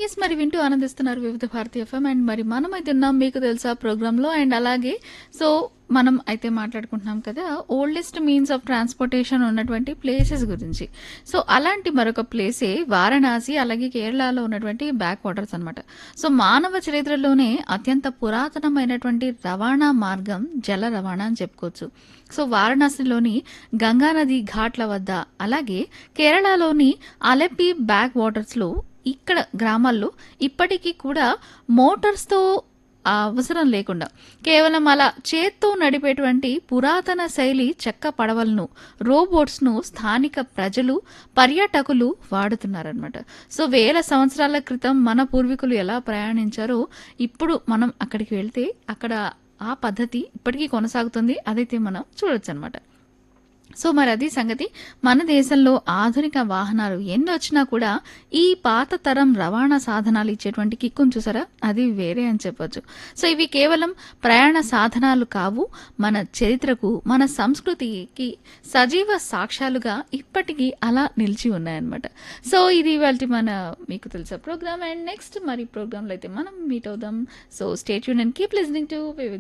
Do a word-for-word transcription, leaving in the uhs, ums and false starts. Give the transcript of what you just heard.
Yes మరి వింటూ ఆనందిస్తున్నారు వివిధ భారతి ఎఫ్ఎం అండ్ మరి మనం అయితే ఉన్నాం మీకు తెలుసా ప్రోగ్రాంలో అండ్ అలాగే సో మనం అయితే మాట్లాడుకుంటున్నాం కదా ఓల్డెస్ట్ మీన్స్ ఆఫ్ ట్రాన్స్పోర్టేషన్ ఉన్నటువంటి ప్లేసెస్ గురించి. సో అలాంటి మరొక ప్లేసే వారణాసి అలాగే కేరళలో ఉన్నటువంటి బ్యాక్ వాటర్స్ అన్నమాట. సో మానవ చరిత్రలోనే అత్యంత పురాతనమైనటువంటి రవాణా మార్గం జల రవాణా అని చెప్పుకోవచ్చు. సో వారణాసిలోని గంగా నది ఘాట్ల వద్ద అలాగే కేరళలోని అలెప్పి బ్యాక్ వాటర్స్ లో ఇక్కడ గ్రామాల్లో ఇప్పటికీ కూడా మోటార్స్తో ఆ అవసరం లేకుండా కేవలం అలా చేత్తో నడిపేటువంటి పురాతన శైలి చెక్క పడవలను రోబోట్స్ ను స్థానిక ప్రజలు పర్యాటకులు వాడుతున్నారనమాట. సో వేల సంవత్సరాల క్రితం మన పూర్వీకులు ఎలా ప్రయాణించారో ఇప్పుడు మనం అక్కడికి వెళ్తే అక్కడ ఆ పద్ధతి ఇప్పటికీ కొనసాగుతుంది. అదైతే మనం చూడొచ్చు అనమాట. సో మరి అది సంగతి. మన దేశంలో ఆధునిక వాహనాలు ఎన్ని వచ్చినా కూడా ఈ పాత తరం రవాణా సాధనాలు ఇచ్చేటువంటి కిక్కును చూసారా, అది వేరే అని చెప్పొచ్చు. సో ఇవి కేవలం ప్రయాణ సాధనాలు కావు, మన చరిత్రకు మన సంస్కృతికి సజీవ సాక్ష్యాలుగా ఇప్పటికీ అలా నిలిచి ఉన్నాయన్నమాట. సో ఇది ఇవాల్టి మన మీకు తెలుసా ప్రోగ్రామ్ అండ్ నెక్స్ట్ మరి ప్రోగ్రాంలో అయితే మనం మీట్ అవుదాం. So stay tune and keep listening to